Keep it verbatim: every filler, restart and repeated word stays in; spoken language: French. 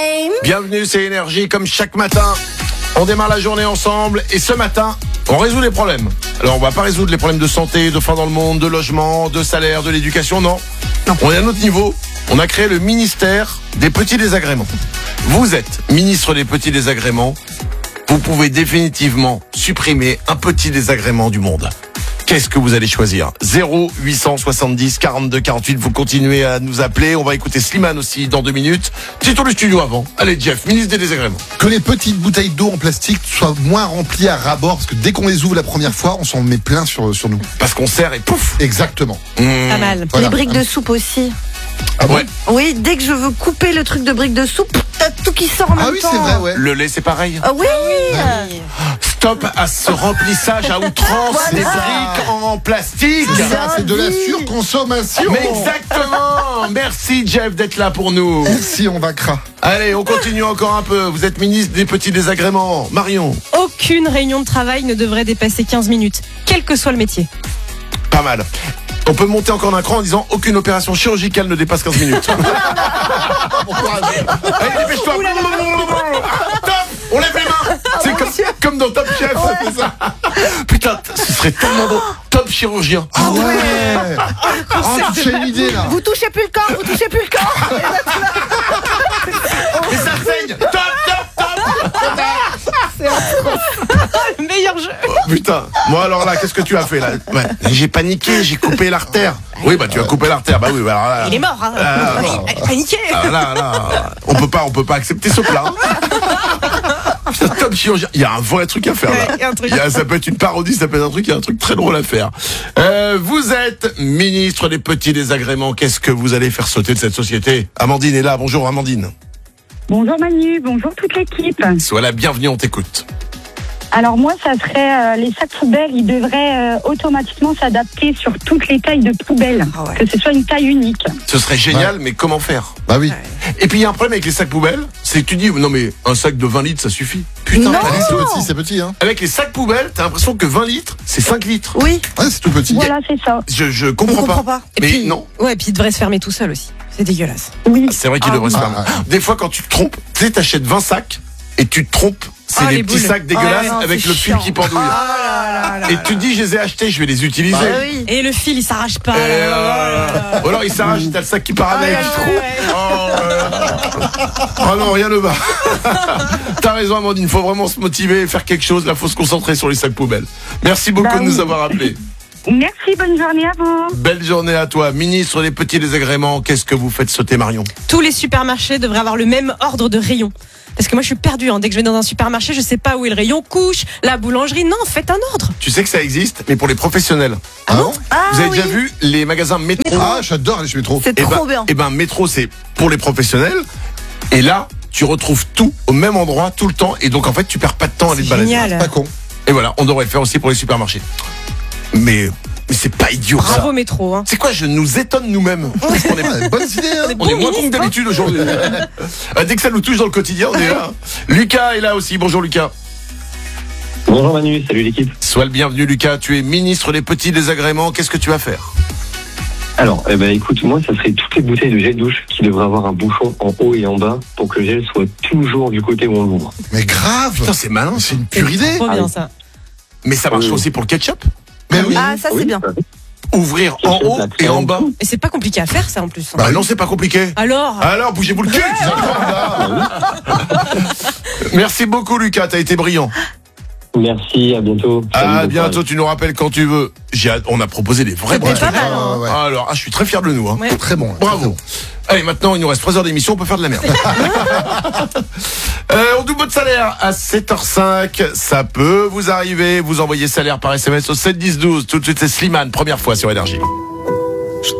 Bienvenue, c'est Énergie, comme chaque matin. On démarre la journée ensemble et ce matin, on résout les problèmes. Alors, on va pas résoudre les problèmes de santé, de faim dans le monde, de logement, de salaire, de l'éducation, non. non. On est à un autre niveau. On a créé le ministère des petits désagréments. Vous êtes ministre des petits désagréments. Vous pouvez définitivement supprimer un petit désagrément du monde. Qu'est-ce que vous allez choisir? Zéro huit cent soixante-dix quarante-deux quarante-huit. Vous continuez à nous appeler. On va écouter Slimane aussi dans deux minutes. C'est tout le studio avant. Allez, Jeff, ministre des désagréments. Que les petites bouteilles d'eau en plastique soient moins remplies à ras-bord, parce que dès qu'on les ouvre la première fois, on s'en met plein sur, sur nous. Parce qu'on serre et pouf. Exactement. Mmh. Pas mal. Voilà. Les briques de soupe aussi. Ah bon? Ouais. Oui, dès que je veux couper le truc de briques de soupe, t'as tout qui sort en même Ah oui, temps. c'est vrai, ouais. Le lait, c'est pareil. Ah oui, Stop à ce remplissage à outrance Voilà. des briques en plastique. C'est ça, c'est de la surconsommation. Mais exactement. Merci, Jeff, d'être là pour nous. Merci, on vaincra. Allez, on continue encore un peu. Vous êtes ministre des petits désagréments. Marion. Aucune réunion de travail ne devrait dépasser quinze minutes, quel que soit le métier. Pas mal. On peut monter encore d'un cran en disant aucune opération chirurgicale ne dépasse quinze minutes. Allez, dépêche-toi. Top. On lève les mains. C'est comme, comme dans Top Chef. C'est ça. Putain, ce serait tellement beau. Top chirurgien. Ah ouais. Oh, tu as une idée là. vous touchez plus le corps, vous touchez plus le corps. Et ça saigne. Top, top, top. Le meilleur jeu. Oh, putain. Moi alors là, qu'est-ce que tu as fait là? Ouais. J'ai paniqué, j'ai coupé l'artère. Oui, bah tu as coupé l'artère. Bah oui, bah alors là. Il est mort, hein. Ah, Il- il a paniqué. Ah, là, là, on peut pas, on peut pas accepter ce plat. Putain, top chirurgien. Il y a un vrai truc à faire là. Ouais, il y a un truc. Il y a- ça peut être une parodie, ça peut être un truc, il y a un truc très drôle à faire. Euh, vous êtes ministre des petits désagréments. Qu'est-ce que vous allez faire sauter de cette société? Amandine est là. Bonjour Amandine. Bonjour Manu, bonjour toute l'équipe. Sois la bienvenue, on t'écoute. Alors moi, ça serait euh, les sacs poubelles, ils devraient euh, automatiquement s'adapter sur toutes les tailles de poubelles, Ah ouais. que ce soit une taille unique. Ce serait génial, mais comment faire? Bah oui. Et puis il y a un problème avec les sacs poubelles, c'est que tu dis non mais un sac de vingt litres ça suffit. Putain, Non. Allez, c'est petit, c'est petit, hein. avec les sacs poubelles, t'as l'impression que vingt litres, c'est cinq litres. Oui, Ouais, c'est tout petit. Voilà, c'est ça. Je, je on comprends comprend pas. pas. Et Mais puis, non. Ouais, puis il devrait se fermer tout seul aussi. C'est dégueulasse. Oui. C'est vrai qu'il Ah, devrait se ah, fermer. ah. Des fois, quand tu te trompes, tu sais, t'achètes vingt sacs et tu te trompes. C'est Ah, les, les petits boules. sacs dégueulasses Ah, non, avec c'est le fil chiant. qui pendouille. Ah là là Et tu te dis, je les ai achetés, je vais les utiliser. Ah oui. Et le fil, il s'arrache pas. Et, là, là, euh, là, là. Ou alors il s'arrache, t'as le sac qui part avec. Ouais, ouais, ouais. Oh, euh. Oh non, rien ne va. T'as raison, Amandine, faut vraiment se motiver et faire quelque chose. Là, faut se concentrer sur les sacs poubelles. Merci beaucoup Bah de nous oui. avoir appelés. Merci, bonne journée à vous. Belle journée à toi. Ministre des petits désagréments, qu'est-ce que vous faites sauter, Marion? Tous les supermarchés devraient avoir le même ordre de rayon. Parce que moi, je suis perdue. Hein. Dès que je vais dans un supermarché, je sais pas où est le rayon couche, la boulangerie. Non, faites un ordre. Tu sais que ça existe, mais pour les professionnels. Ah bon? Ah Vous avez oui. déjà vu les magasins métro? Ah, j'adore les cheveux trop. C'est Eh trop ben, bien. Eh ben, métro, c'est pour les professionnels. Et là, tu retrouves tout au même endroit, tout le temps. Et donc, en fait, tu perds pas de temps à aller te balader. Génial. Pas con. Et voilà, on devrait le faire aussi pour les supermarchés. Mais, mais c'est pas idiot, ça. Bravo métro. Hein. C'est quoi, je nous étonne nous-mêmes. Parce qu'on est, Ouais, bonne idée, hein. on est moins con que d'habitude aujourd'hui. Ah, dès que ça nous touche dans le quotidien, on est là. Lucas est là aussi. Bonjour, Lucas. Bonjour Manu, salut l'équipe. Sois le bienvenu, Lucas. Tu es ministre des petits désagréments. Qu'est-ce que tu vas faire? Alors, eh ben, écoute, moi, ça serait toutes les bouteilles de gel douche qui devraient avoir un bouchon en haut et en bas pour que le gel soit toujours du côté où on l'ouvre. Mais grave. Putain, c'est malin. C'est une pure idée. Trop Ah bien oui. ça. Mais ça marche Oui. aussi pour le ketchup. Mais oui. Ah, ça c'est Oui, bien. ça- Ouvrir en haut et en bas. Et c'est pas compliqué à faire ça en plus. Bah non, c'est pas compliqué. Alors Alors, bougez-vous le cul. Merci beaucoup, Lucas. T'as été brillant. Merci, à bientôt. Salut, À bon bientôt. courage. Tu nous rappelles quand tu veux. J'ai, hâte- on a proposé des vrais bons C'était trucs. pas mal, hein. Ah, ouais. Alors, ah, je suis très fier de nous. Hein. Ouais. Très bon. Bravo. Allez, maintenant, il nous reste trois heures d'émission, on peut faire de la merde. euh, on double votre salaire à sept heures cinq. Ça peut vous arriver. Vous envoyez salaire par S M S au sept dix douze. Tout de suite, c'est Slimane, première fois sur Énergie.